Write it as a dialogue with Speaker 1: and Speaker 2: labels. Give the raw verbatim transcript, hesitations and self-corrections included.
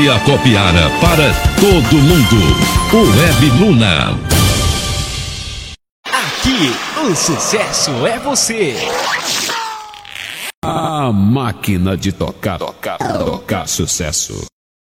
Speaker 1: E a Copiara para todo mundo. O Web Luna.
Speaker 2: Aqui, o sucesso é você.
Speaker 1: A máquina de tocar, tocar, tocar sucesso.